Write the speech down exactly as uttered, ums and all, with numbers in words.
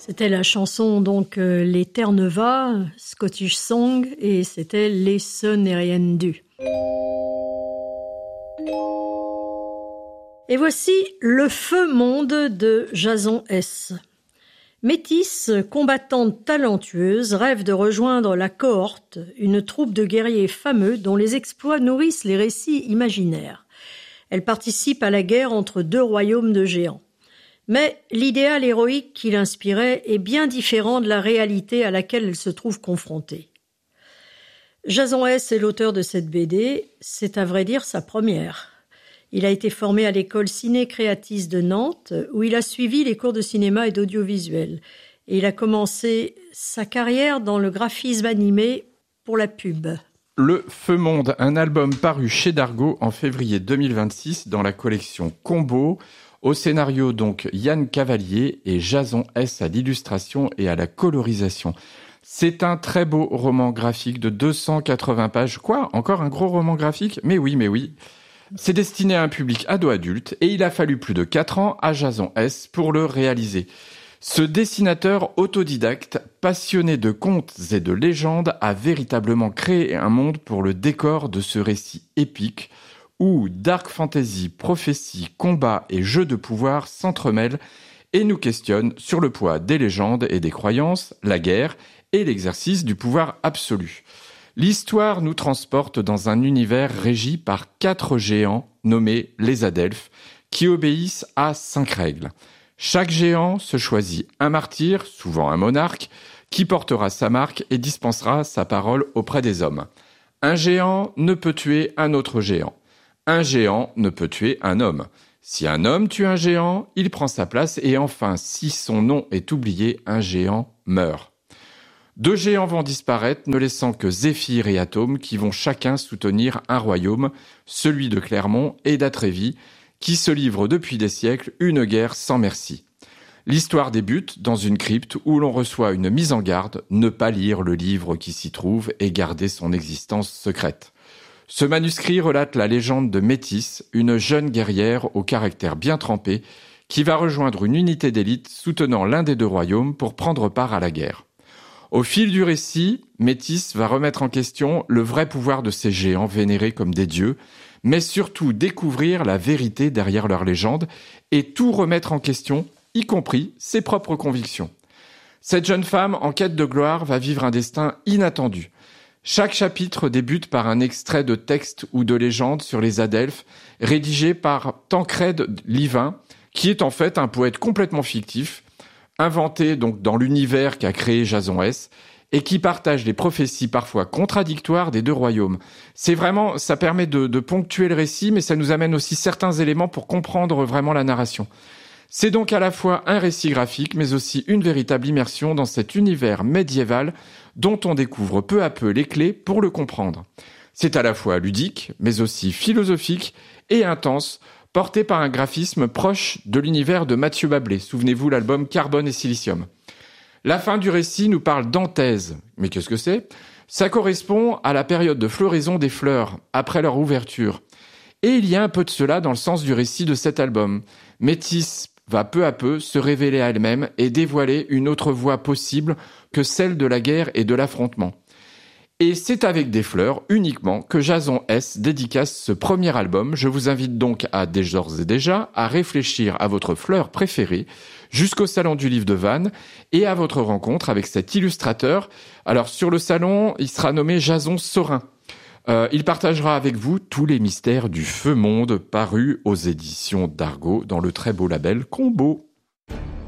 C'était la chanson donc euh, Les Terre-Neuva, Scottish Song, et c'était Les Ce n'est rien du. Et voici Le Feu Monde de Jason S. Métisse, combattante talentueuse, rêve de rejoindre la cohorte, une troupe de guerriers fameux dont les exploits nourrissent les récits imaginaires. Elle participe à la guerre entre deux royaumes de géants. Mais l'idéal héroïque qui l'inspirait est bien différent de la réalité à laquelle elle se trouve confrontée. Jason S. est l'auteur de cette B D, c'est à vrai dire sa première. Il a été formé à l'école Ciné Creatis de Nantes, où il a suivi les cours de cinéma et d'audiovisuel. Et il a commencé sa carrière dans le graphisme animé pour la pub. Le Feu Monde, un album paru chez Dargaud en février deux mille vingt-six dans la collection Combo. Au scénario, donc, Yann Cavalier et Jason S. à l'illustration et à la colorisation. C'est un très beau roman graphique de deux cent quatre-vingts pages. Quoi ? Encore un gros roman graphique ? Mais oui, mais oui. C'est destiné à un public ado-adulte et il a fallu plus de quatre ans à Jason S. pour le réaliser. Ce dessinateur autodidacte, passionné de contes et de légendes, a véritablement créé un monde pour le décor de ce récit épique où dark fantasy, prophétie, combat et jeux de pouvoir s'entremêlent et nous questionnent sur le poids des légendes et des croyances, la guerre et l'exercice du pouvoir absolu. L'histoire nous transporte dans un univers régi par quatre géants nommés les Adelphes, qui obéissent à cinq règles. Chaque géant se choisit un martyr, souvent un monarque, qui portera sa marque et dispensera sa parole auprès des hommes. Un géant ne peut tuer un autre géant. Un géant ne peut tuer un homme. Si un homme tue un géant, il prend sa place et enfin, si son nom est oublié, un géant meurt. Deux géants vont disparaître, ne laissant que Zéphyr et Atome qui vont chacun soutenir un royaume, celui de Clermont et d'Atrévy, qui se livrent depuis des siècles une guerre sans merci. L'histoire débute dans une crypte où l'on reçoit une mise en garde, ne pas lire le livre qui s'y trouve et garder son existence secrète. Ce manuscrit relate la légende de Métisse, une jeune guerrière au caractère bien trempé, qui va rejoindre une unité d'élite soutenant l'un des deux royaumes pour prendre part à la guerre. Au fil du récit, Métisse va remettre en question le vrai pouvoir de ces géants vénérés comme des dieux, mais surtout découvrir la vérité derrière leur légende et tout remettre en question, y compris ses propres convictions. Cette jeune femme en quête de gloire va vivre un destin inattendu. Chaque chapitre débute par un extrait de texte ou de légende sur les Adelphes, rédigé par Tancrède Livin, qui est en fait un poète complètement fictif, inventé donc dans l'univers qu'a créé Jason S, et qui partage les prophéties parfois contradictoires des deux royaumes. C'est vraiment, ça permet de, de ponctuer le récit, mais ça nous amène aussi certains éléments pour comprendre vraiment la narration. C'est donc à la fois un récit graphique, mais aussi une véritable immersion dans cet univers médiéval dont on découvre peu à peu les clés pour le comprendre. C'est à la fois ludique, mais aussi philosophique et intense, porté par un graphisme proche de l'univers de Mathieu Bablé. Souvenez-vous l'album Carbone et Silicium. La fin du récit nous parle d'anthèse. Mais qu'est-ce que c'est ? Ça correspond à la période de floraison des fleurs, après leur ouverture. Et il y a un peu de cela dans le sens du récit de cet album. Métisse va peu à peu se révéler à elle-même et dévoiler une autre voie possible que celle de la guerre et de l'affrontement. Et c'est avec des fleurs uniquement que Jason S dédicace ce premier album. Je vous invite donc à d'ores et déjà à réfléchir à votre fleur préférée jusqu'au salon du livre de Vannes et à votre rencontre avec cet illustrateur. Alors sur le salon, il sera nommé Jason Sorin. Euh, il partagera avec vous tous les mystères du Feu Monde paru aux éditions Dargaud dans le très beau label Combo.